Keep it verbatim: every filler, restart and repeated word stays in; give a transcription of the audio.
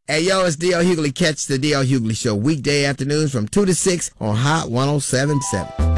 Hey, yo, it's D L Hughley. Catch the D L Hughley Show weekday afternoons from two to six on Hot one oh seven point seven.